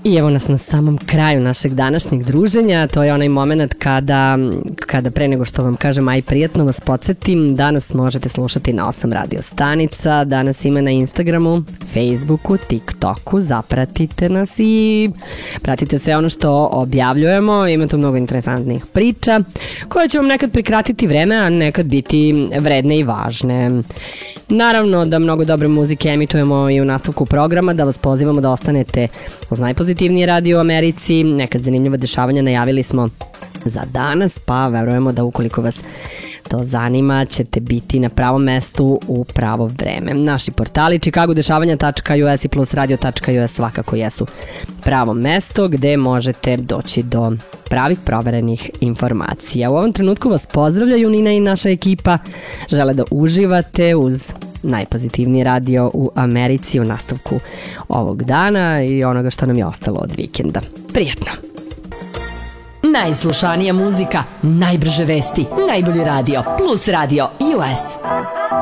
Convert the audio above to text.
I evo nas na samom kraju našeg današnjeg druženja. To je onaj moment kada pre nego što vam kažem aj prijatno vas podsjetim, danas možete slušati na 8 radio stanica, danas ima na Instagramu, Facebooku, TikToku, zapratite nas i pratite sve ono što objavljujemo, ima tu mnogo interesantnih priča koje će vam nekad prikratiti vreme, a nekad biti vredne i važne. Naravno da mnogo dobre muzike emitujemo i u nastavku programa, da vas pozivamo da ostanete uz najpozitivniji radio u Americi. Nekad zanimljiva dešavanja najavili smo za danas, pa verujemo da ukoliko vas to zanima ćete biti na pravom mestu u pravo vreme. Naši portali chicagodešavanja.us i plusradio.us svakako jesu pravo mesto gde možete doći do pravih proverenih informacija. U ovom trenutku vas pozdravljaju Nina i naša ekipa. Žele da uživate uz najpozitivniji radio u Americi u nastavku ovog dana i onoga što nam je ostalo od vikenda. Prijetno! Najslušanija muzika, najbrže vesti, najbolji radio, Plus Radio US.